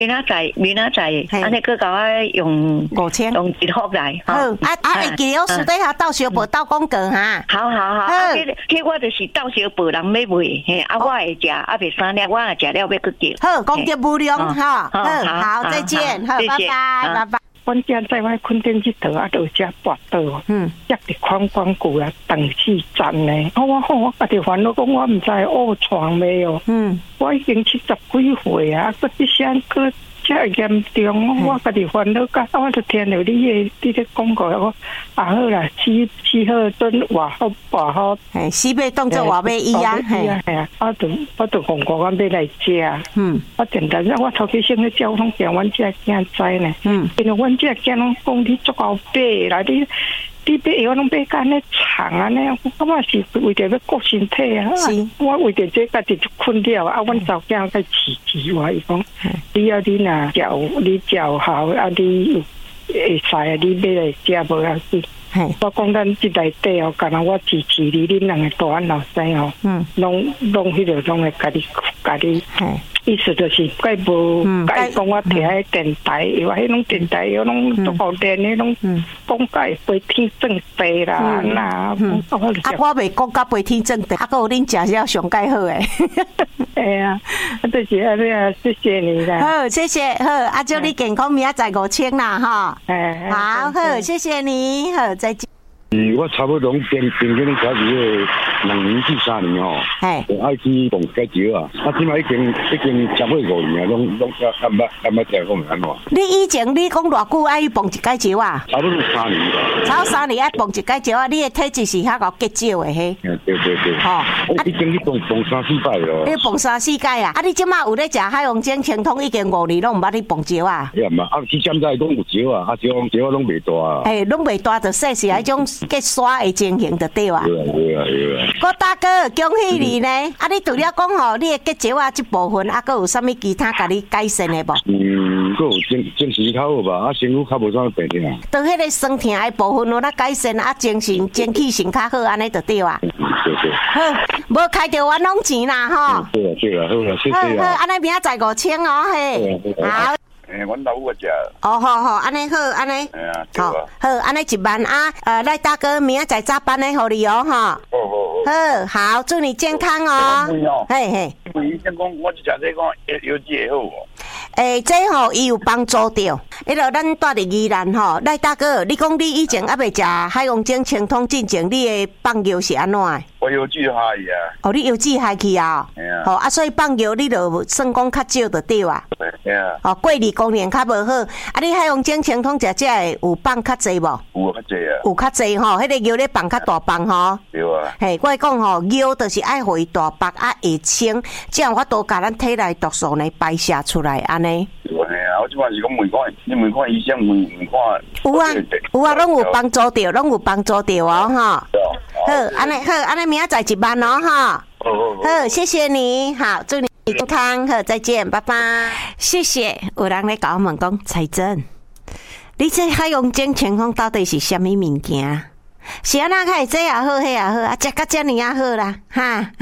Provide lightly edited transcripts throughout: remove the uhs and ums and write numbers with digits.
明仔载，安尼佮甲我用 5000， 用100来。 好，会记得私底下斗小报斗广告哈。 好，迄我就是斗小报人要买，嘿，我会食，袂三粒，我也食了要佮叫。 好，功德无量哈。好，再见，好，拜拜。 阮家在我垦丁佚佗就遮跋倒，约伫宽广久啊，长时站呢。我家己烦恼讲，我毋知臥床没有。我已经70几岁啊，佮一声佮遮严重，我家己烦恼甲，我就听到你咧广告，我好啦，起好准活好。 死要当作活马医啊， 系啊，我就讲我要来食。我简单，我头家先去交通店，阮遮囝知呢。因为阮遮囝拢讲你足够买啦，你买药拢买干咧长啊呢，我嘛是为着要顾身体啊。我为着这家己就困了啊，阮查囝在饲我，伊讲你若你照好啊，你会使啊，你买来食无要紧。我讲咱即内底哦，干那我支持你，恁两个大汉老生哦，拢迄个拢会家己，意思就是该无该讲我摕迄电台，因为迄种电台有拢足够电，迄种讲该飞天正地啦， 我袂讲甲飞天正地，还有恁食了上介好诶。 哎呀，就是安尼啊，谢谢你啦。 好，谢谢，好，祝你健康，明仔载5000啦，哈。好，谢谢你，好，再见。 我差不多变可能开始2年至3年吼，爱去动解招啊！即摆已经10岁5年啊，拢干捌听讲安怎？ 你以前你讲偌久爱去蹦一解招啊？ 差不多3年。 差不多3年爱蹦一解招啊！你的体质是较够结招的嘿。 对。吼，我已经去蹦3-4摆咯。 你蹦3-4摆啊？你即马有咧食海洋精清通已经5年，拢毋捌你蹦招啊？ 嘛，去现在拢有招啊，招拢袂大啊。 拢袂大，就说是迄种。结沙的情形就对啊。郭大哥，恭喜你呢！你除了讲吼，你的结石啊这部分，还有啥物其他甲你改善的无？ 还有精神较好吧，身躯较无啥病痛。 就迄个酸痛的部分有哪改善精气神较好，安尼就对啊。 对。 好，无开着冤枉钱啦吼。 对啊，好啦，谢谢啊。 安尼明仔载5000哦，嘿。好。 阮老母食。 好，安尼好，安尼。好，安尼1万啊！赖大哥，明仔载早班的互你哦，哈。好，祝你健康哦。嘿。 因为医生讲，我只食这讲药剂会好无？ 这吼伊有帮助着。迄落咱住伫宜兰吼，赖大哥，你讲你以前还袂食海洋精清通进前，你的放药是安怎的？ 我药剂害去啊。 哦，你药剂害去啊？吼所以放药你就算讲较少就对啊。过2公年较无好。你海洋精清通食这个有放较济无？ 有较济啊。 有较济吼，迄个药咧放较大放吼。 对啊。 我讲吼，药就是爱互伊大放会清，这样我都甲咱体内毒素呢排泄出来安尼。 我即摆是讲问看，你问看医生问看。 有啊，拢有帮助着哦，哈。好，安尼明仔载1万哦，哈。好，谢谢你，好，祝你健康，好，再见，拜拜。谢谢。有人咧甲我问讲，彩珍，你这海洋精清通到底是啥物物件？是安那开这也好，迄也好，食到遮尔啊好啦，哈。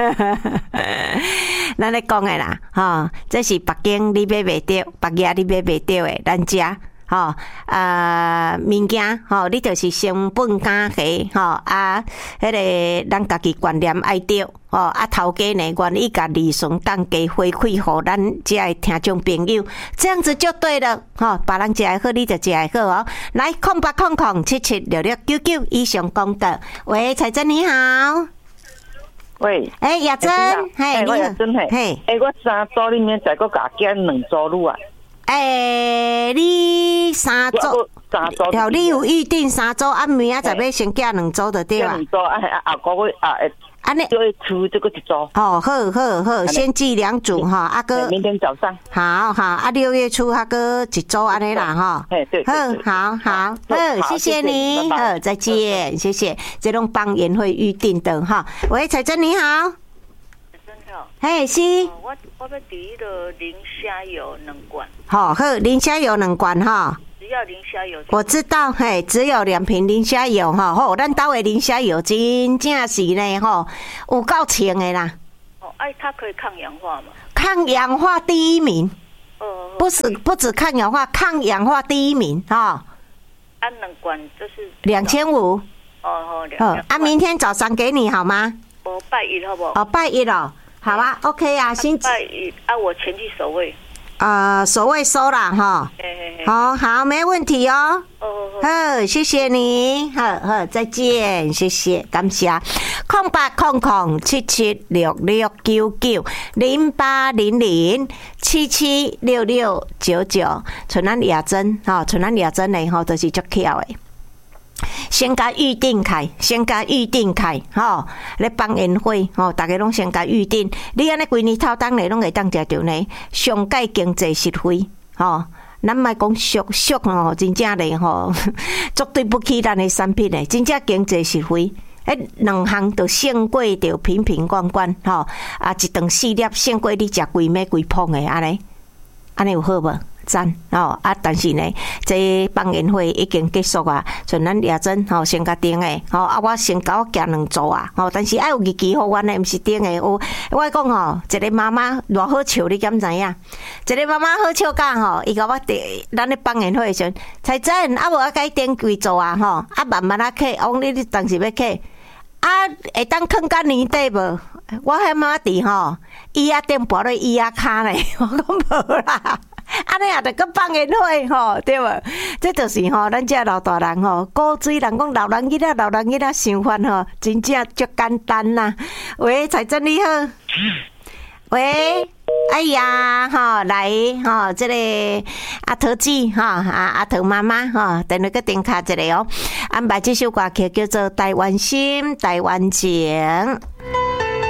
咱咧讲的啦，吼，这是北京你买袂着，北野你买袂着的，咱遮。吼物件吼，你就是成本加价吼迄个咱家己观念爱对吼头家呢愿意甲利润降低回馈互咱遮的听众朋友，这样子就对了吼。别人食会好，你就食会好哦。来0800776699以上广告。喂，彩珍你好。 喂， 亚珍，嘿， 我亚珍嘿，我3组里面再搁加减2组路啊。 你3组，你有预定3组，明仔载要先加2组就对啦。 2组下个月安尼就会出这个1组。 好，先寄2组哈，哥。 明天早上。 好，6月初个1组安尼啦哈。 对。 好，谢谢你，好，再见，谢谢。这拢帮宴会预定的哈。喂，彩珍你好。嘿，是。 我要伫迄个磷虾油2罐。 好，磷虾油2罐哈。 只要磷虾油。 我知道，只有2瓶磷虾油哈。好，咱家的磷虾油真正是呢吼，有够清的啦。 它可以抗氧化吗？ 抗氧化第1名。 不止抗氧化，抗氧化第1名哈。 按2罐就是 2500。 哦， 明天早上给你好吗？ 拜1好不好？ 拜1哦，好啊 ，OK 啊，先拜1我前去守卫。 守卫收了哈。好，没问题哦。谢谢你，再见，谢谢，感谢。08007766990800776699，像咱亚珍嘞吼，都是足巧的。先甲预定开，吼！咧放宴会，吼，大家拢先甲预定。你安尼规年头当咧拢会当食着呢，上届经济实惠，吼！咱莫讲俗吼，真正咧吼，绝对不起咱的产品诶，真正经济实惠。2项都胜过着瓶瓶罐罐，吼！一顿4粒胜过你食规暝规捧诶，安尼有好无？赞但是呢，这放宴会已经结束啊，像咱亚珍先甲订诶，我先甲我寄2组啊，但是爱有日期互阮诶，毋是订诶。我讲一个妈妈偌好笑，你敢知影？一个妈妈好笑甲伊甲我订，咱咧放宴会诶时阵，才真无甲伊订几组啊，慢慢客，你当时要客，会当囥到年底无？我迄妈伫椅仔顶跋落椅仔骹咧，我讲无啦。安尼也得个放宴会对无？这就是咱这老大人古水人讲老人囡仔想法真正足简单啦。喂，财政你好。喂，哎呀，来这个阿桃子阿桃妈妈等那个电卡一个安排这首歌曲叫做《台湾心，台湾情》。